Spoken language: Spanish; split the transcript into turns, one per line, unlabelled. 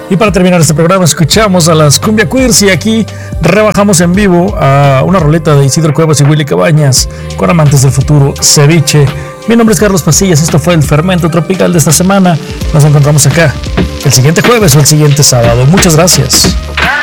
Y para terminar este programa escuchamos a las Cumbia Queers y aquí rebajamos en vivo a una roleta de Isidro Cuevas y Willy Cabañas con Amantes del Futuro, Ceviche. Mi nombre es Carlos Pasillas, esto fue el Fermento Tropical de esta semana. Nos encontramos acá el siguiente jueves o el siguiente sábado. Muchas gracias.